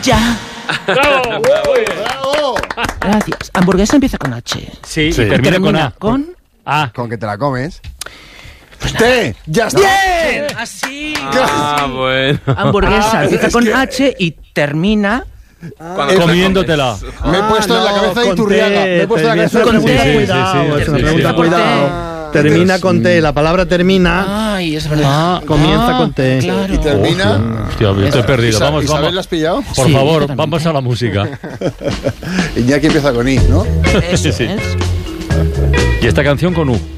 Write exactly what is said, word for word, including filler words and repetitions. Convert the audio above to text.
Ya. ¡Bravo! ¡Bravo! Gracias. Hamburguesa empieza con H. Sí, Sí. y termina, Termina con A. con... A. Con que te la comes. ¡Te! ¡Ya está! ¡Bien! Así. Ah, bueno. Hamburguesa Ah, empieza es con que- H y termina Cuando te la Comiéndotela. comes. Me he puesto en la no, cabeza de con Iturriaga. T, Me he puesto en la cabeza de con Termina T. Iturriaga. con cuidado, Sí, sí, es una sí, pregunta sí. cuidado. Termina con T, la palabra termina, Ay, es verdad. comienza con T. Claro. Y termina. Hostia, yo estoy perdido. Isa- Vamos, Isabel, vamos. ¿la has pillado? Por Sí, favor, totalmente. vamos a la música. Iñaki empieza con I, ¿no? Eso Sí. es. Y esta canción con U.